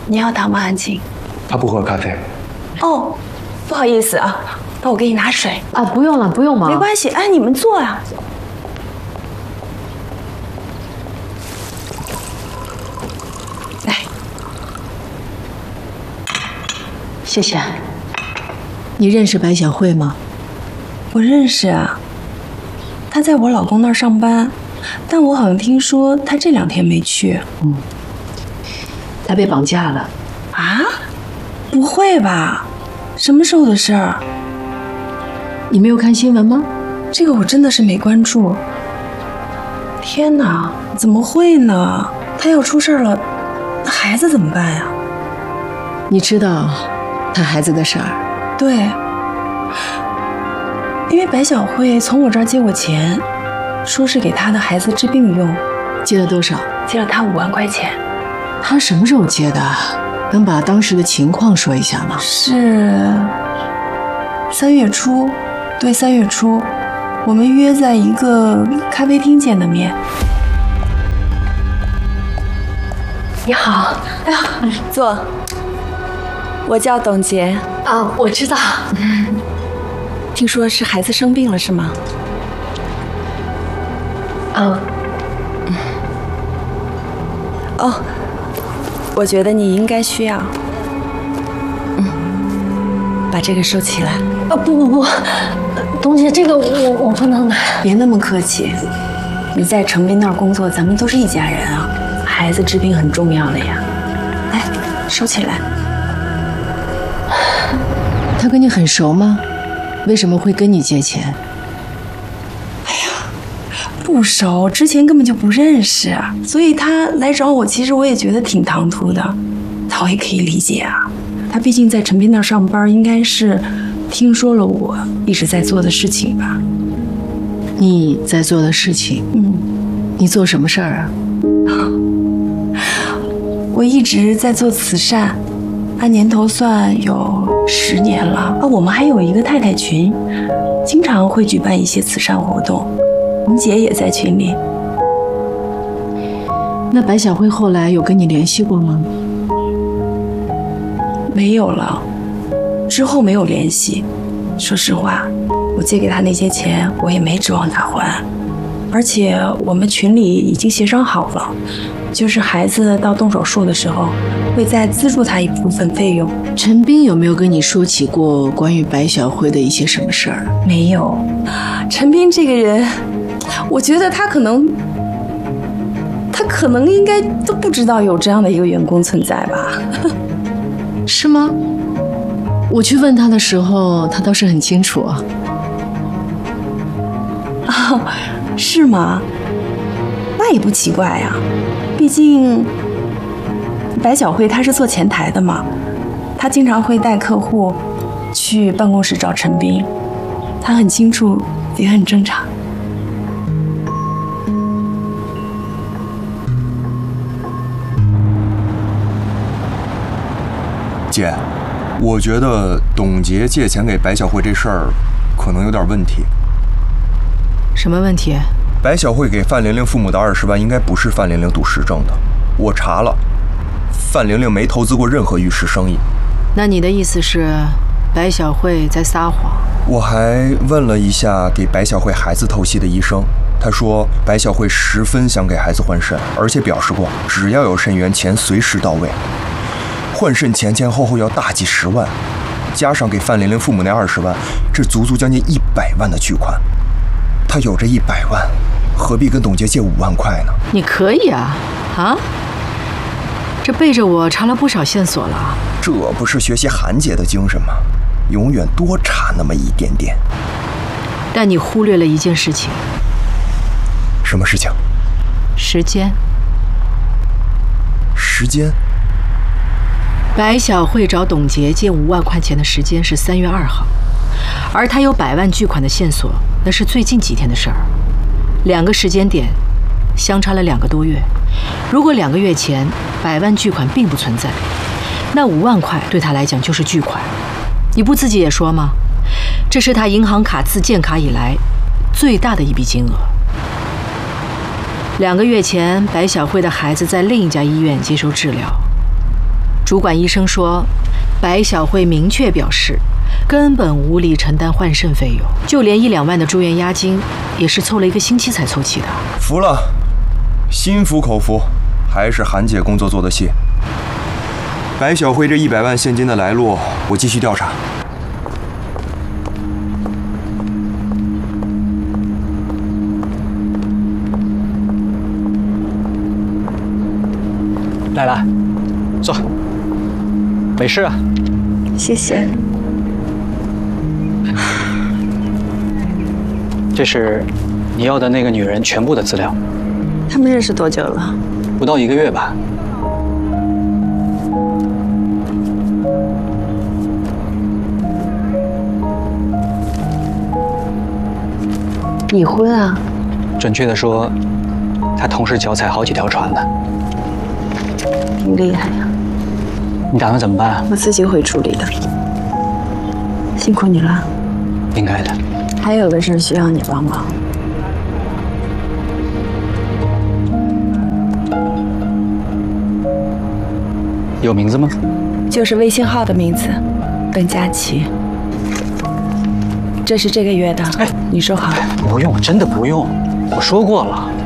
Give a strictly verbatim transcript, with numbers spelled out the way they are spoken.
你要糖吗，安晴？ 他不喝咖啡。 哦，不好意思啊，那我给你拿水啊。不用了，不用嘛。 没关系，哎，你们坐啊。来， 谢谢。你认识白小慧吗？ 我认识啊，她在我老公那儿上班，但我好像听说她这两天没去。 嗯，她被绑架了。 啊？不会吧？什么时候的事儿？ 你没有看新闻吗？ 这个我真的是没关注。天哪，怎么会呢？她要出事了，那孩子怎么办呀？ 你知道她孩子的事儿？ 对。因为白小慧从我这儿借过钱，说是给她的孩子治病用。 借了多少？ 借了她五万块钱。 她什么时候借的？能把当时的情况说一下吗？ 是三月初，对，三月初，我们约在一个咖啡厅见的面。你好，哎呀，坐。我叫董洁。 啊，我知道。 听说是孩子生病了，是吗？ 嗯。 哦，我觉得你应该需要。嗯，把这个收起来。 啊，不不不，董姐，这个我我不能拿。 别那么客气，你在程斌那儿工作，咱们都是一家人啊。孩子治病很重要的呀。来，收起来。 他跟你很熟吗？为什么会跟你借钱？ 哎呀，不熟，之前根本就不认识，所以他来找我，其实我也觉得挺唐突的。他也可以理解啊，他毕竟在陈斌那儿上班，应该是听说了我一直在做的事情吧。 你在做的事情？ 嗯， 你做什么事儿啊？ 我一直在做慈善，按年头算有十年了啊。我们还有一个太太群，经常会举办一些慈善活动。你姐也在群里。 那白小慧后来有跟你联系过吗？ 没有了，之后没有联系。说实话，我借给她那些钱，我也没指望她还。而且我们群里已经协商好了，就是孩子到动手术的时候，会再资助他一部分费用。 陈斌有没有跟你说起过关于白小慧的一些什么事儿？ 没有。陈斌这个人，我觉得他可能，他可能应该都不知道有这样的一个员工存在吧？ 是吗？我去问他的时候，他倒是很清楚啊。 啊，是吗？那也不奇怪呀，毕竟白小慧她是做前台的嘛，她经常会带客户去办公室找陈斌，她很清楚，也很正常。 姐，我觉得董洁借钱给白小慧这事儿可能有点问题。 什么问题？ 白小慧给范玲玲父母的二十万应该不是范玲玲赌石挣的，我查了，范玲玲没投资过任何玉石生意。 那你的意思是，白小慧在撒谎？ 我还问了一下给白小慧孩子透析的医生，他说白小慧十分想给孩子换肾，而且表示过只要有肾源，钱随时到位。换肾前前后后要大几十万，加上给范玲玲父母那二十万，这足足将近一百万的巨款。他有这一百万，何必跟董洁借五万块呢？ 你可以啊，啊？这背着我查了不少线索了。 这不是学习韩姐的精神吗？永远多查那么一点点。 但你忽略了一件事情。 什么事情？ 时间。 时间？ 白小慧找董洁借五万块钱的时间是三月二号，而她有百万巨款的线索，那是最近几天的事儿。两个时间点相差了两个多月。如果两个月前百万巨款并不存在，那五万块对她来讲就是巨款。你不自己也说吗？这是她银行卡自建卡以来最大的一笔金额。两个月前，白小慧的孩子在另一家医院接受治疗。 主管医生说，白小慧明确表示，根本无力承担换肾费用，就连一两万的住院押金，也是凑了一个星期才凑齐的。 服了，心服口服，还是韩姐工作做得细。白小慧这一百万现金的来路，我继续调查。 来来，坐。没事啊。 谢谢。 这是你要的那个女人全部的资料。 他们认识多久了？ 不到一个月吧。 已婚啊？ 准确的说，他同时脚踩好几条船呢。 挺厉害呀。 你打算怎么办？ 我自己会处理的。辛苦你了。 应该的。 还有个事需要你帮忙。 有名字吗？ 就是微信号的名字，邓佳琪。这是这个月的， 哎， 你收好。 不用，真的不用，我说过了。